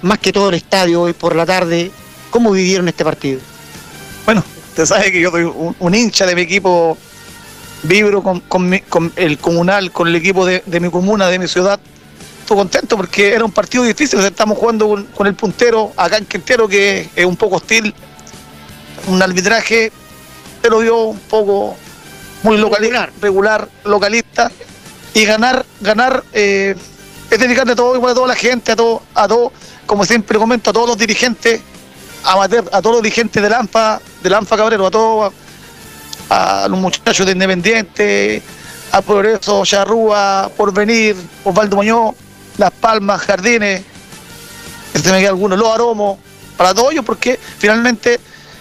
más que todo el estadio hoy por la tarde, ¿cómo vivieron este partido? Bueno, usted sabe que yo soy un hincha de mi equipo, vibro con el Comunal, con el equipo de mi comuna, de mi ciudad. Estoy contento porque era un partido difícil, estamos jugando con el puntero acá en Quintero, que es un poco hostil, un arbitraje, pero dio un poco muy regular, localista, y ganar es dedicarle a todo, igual a toda la gente, a todo, como siempre comento, a todos los dirigentes, a todos los dirigentes del ANFA Cabrero, a todos, a los muchachos de Independiente, a Progreso, Charrúa, Porvenir, Osvaldo Muñoz, Las Palmas, Jardines, se me quedan algunos, Los Aromos, para todos ellos, porque finalmente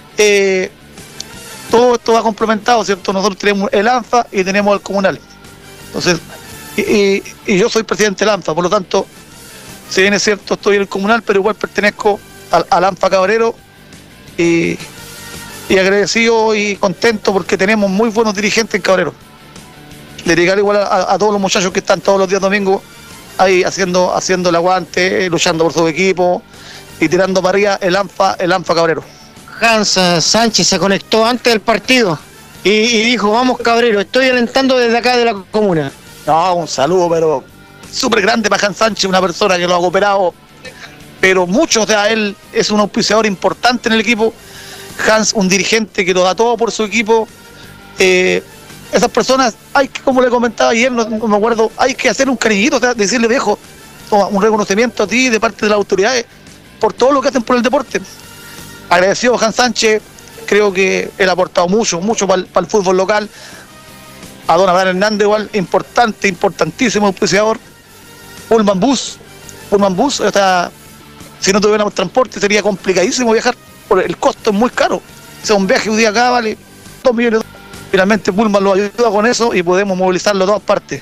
todo esto va complementado, ¿cierto? Nosotros tenemos el ANFA y tenemos el Comunal. Entonces, y yo soy presidente del ANFA, por lo tanto, si bien es cierto, estoy en el Comunal, pero igual pertenezco al ANFA Cabrero, y agradecido y contento porque tenemos muy buenos dirigentes en Cabrero. Dedicar igual a todos los muchachos que están todos los días domingos ahí haciendo el aguante, luchando por su equipo y tirando para arriba el ANFA Cabrero. Hans Sánchez se conectó antes del partido y dijo: vamos Cabrero, estoy alentando desde acá de la comuna. No, un saludo, pero súper grande para Hans Sánchez, una persona que lo ha cooperado, pero mucho, o sea, él es un auspiciador importante en el equipo. Hans, un dirigente que lo da todo por su equipo. Esas personas, hay que, como le comentaba ayer, no me acuerdo, hay que hacer un cariñito, o sea, decirle: viejo, toma, un reconocimiento a ti de parte de las autoridades por todo lo que hacen por el deporte. Agradecido a Hans Sánchez, creo que él ha aportado mucho para el fútbol local. A don Abraham Hernández igual, importantísimo auspiciador. Pullman Bus, o sea, si no tuviéramos transporte sería complicadísimo viajar, porque el costo es muy caro. O sea, un viaje un día acá vale 2 millones de dólares. Finalmente Pullman lo ayuda con eso y podemos movilizarlo a todas partes.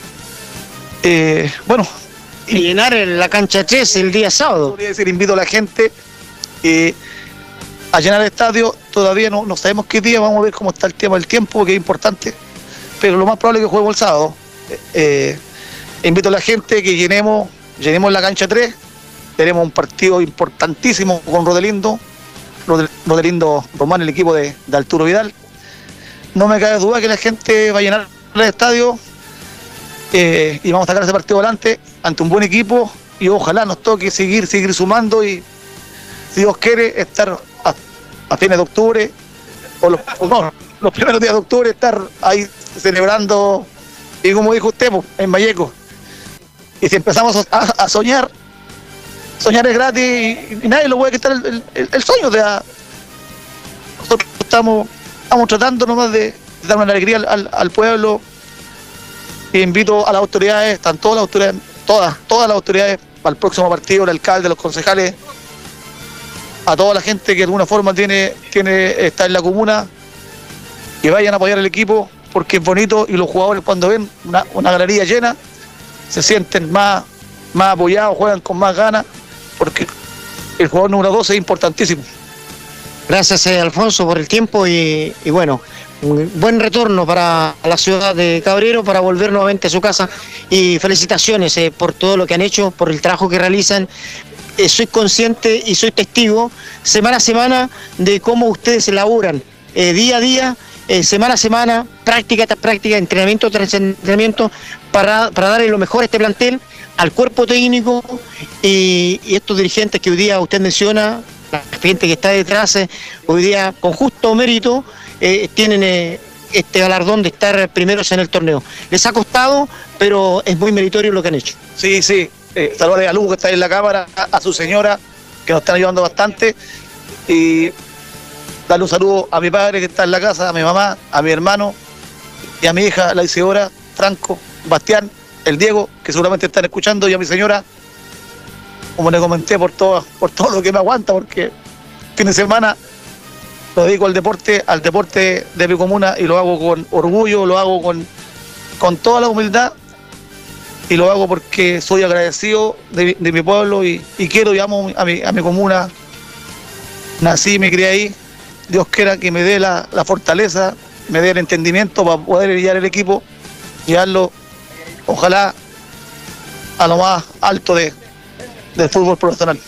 Bueno. Y llenar la cancha 3 el día sábado. Podría decir, invito a la gente a llenar el estadio. Todavía no sabemos qué día, vamos a ver cómo está el tema del tiempo, que es importante, pero lo más probable es que juguemos el sábado. Invito a la gente que llenemos la cancha 3. Tenemos un partido importantísimo con Rodelindo Román, el equipo de Arturo Vidal. No me cabe duda que la gente va a llenar el estadio, y vamos a sacar ese partido adelante ante un buen equipo, y ojalá nos toque seguir sumando, y si Dios quiere estar a fines de octubre los primeros días de octubre, estar ahí celebrando, y como dijo usted, en Valleco. Y si empezamos a soñar es gratis, y nadie lo puede quitar el sueño. O sea, nosotros estamos tratando nomás de dar una alegría al pueblo. E invito a las autoridades, están todas las autoridades para el próximo partido, el alcalde, los concejales, a toda la gente que de alguna forma está en la comuna, que vayan a apoyar al equipo, porque es bonito, y los jugadores, cuando ven una galería llena, se sienten más apoyados, juegan con más ganas, porque el jugador número 12 es importantísimo. Gracias, Alfonso, por el tiempo, y bueno, un buen retorno para la ciudad de Cabrero, para volver nuevamente a su casa, y felicitaciones por todo lo que han hecho, por el trabajo que realizan. Soy consciente y soy testigo semana a semana de cómo ustedes elaboran día a día, semana a semana, práctica tras práctica, entrenamiento tras entrenamiento, para darle lo mejor a este plantel, al cuerpo técnico, y estos dirigentes que hoy día usted menciona, la gente que está detrás, hoy día con justo mérito tienen este galardón de estar primeros en el torneo. Les ha costado, pero es muy meritorio lo que han hecho. Sí. Saludar a Lugo, que está ahí en la cámara, a su señora, que nos están ayudando bastante, y darle un saludo a mi padre, que está en la casa, a mi mamá, a mi hermano y a mi hija, la Isidora, Franco, Bastián, el Diego, que seguramente están escuchando, y a mi señora, como le comenté, por todo lo que me aguanta, porque fin de semana lo dedico al deporte de mi comuna, y lo hago con orgullo, lo hago con toda la humildad, y lo hago porque soy agradecido de mi pueblo, y quiero y amo a mi comuna. Nací y me crié ahí. Dios quiera que me dé la fortaleza, me dé el entendimiento para poder guiar el equipo, llevarlo, ojalá, a lo más alto del fútbol profesional.